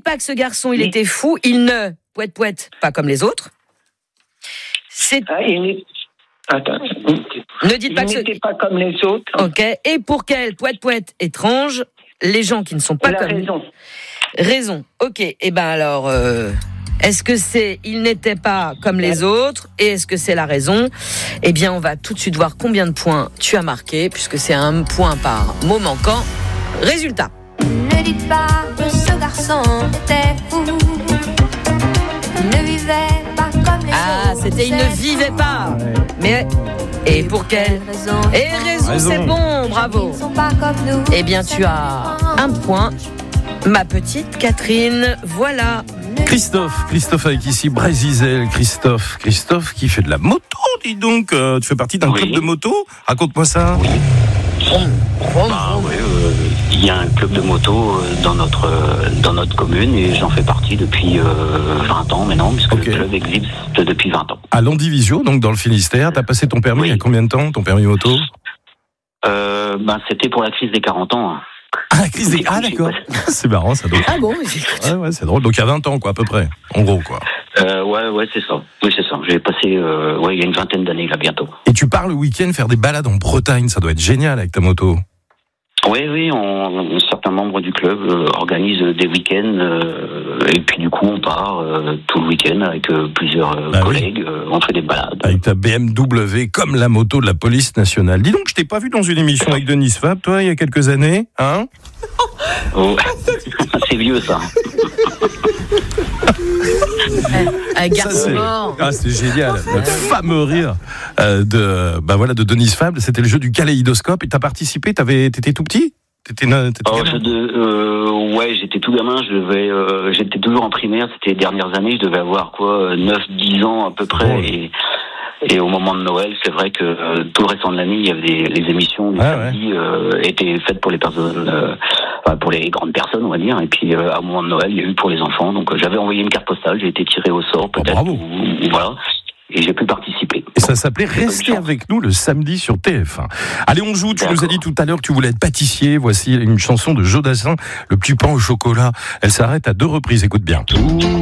dites pas que ce garçon, il était fou. Il ne poète pas comme les autres. Attends. Ne dites pas il que n'était pas comme les autres. Ok. Et pour quel poète étrange, les gens qui ne sont pas la comme... raison. Raison. Ok. Eh ben alors, est-ce que c'est il n'était pas comme les autres et est-ce que c'est la raison? Eh bien, on va tout de suite voir combien de points tu as marqué puisque c'est 1 point par mot manquant. Résultat. Ne dites pas que ce garçon était fou. Il ne vivait pas comme les autres. C'était il ne vivait pas. Mais et pour quelle raison? Et raison, c'est bon, bravo. Ils ne sont pas comme nous. Eh bien, tu as 1 point, ma petite Catherine. Voilà. Christophe avec ici Brézizel. Christophe qui fait de la moto, dis donc. Tu fais partie d'un club de moto. Raconte-moi ça. Oui. Il y a un club de moto dans notre commune et j'en fais partie depuis 20 ans maintenant, puisque le club existe depuis 20 ans. À Landivisio, donc dans le Finistère, t'as passé ton permis il y a combien de temps, ton permis moto? C'était pour la crise des 40 ans. La crise des... Ah d'accord, c'est marrant ça. Donc... Ah bon, écoute. Ouais, c'est drôle. Donc il y a 20 ans quoi, à peu près, en gros quoi. Ouais, c'est ça. Oui, c'est ça. J'ai passé, il y a une 20aine d'années là bientôt. Et tu pars le week-end faire des balades en Bretagne, ça doit être génial avec ta moto. Oui, certains membres du club organisent des week-ends et puis du coup on part tout le week-end avec plusieurs collègues, on fait des balades. Avec ta BMW comme la moto de la police nationale. Dis donc, je t'ai pas vu dans une émission avec Denis Fab, toi, il y a quelques années, hein? Oh, c'est vieux ça. Un garçon. C'est génial. Le fameux rire de Denis Fab, c'était le jeu du kaléidoscope. Et t'as participé, t'étais tout petit? J'étais tout gamin, j'étais toujours en primaire, c'était les dernières années, je devais avoir 9-10 ans à peu près. Et au moment de Noël, c'est vrai que tout le restant de l'année, il y avait les émissions du samedi étaient faites pour les personnes, pour les grandes personnes, on va dire. Et puis, à un moment de Noël, il y a eu pour les enfants. Donc, j'avais envoyé une carte postale, j'ai été tiré au sort, peut-être. Bravo. Voilà. Et j'ai pu participer. Et ça s'appelait Restez avec nous le samedi sur TF1. Allez, on joue. Tu nous as dit tout à l'heure que tu voulais être pâtissier. Voici une chanson de Joe Dassin, Le petit pain au chocolat. Elle s'arrête à 2 reprises. Écoute bien.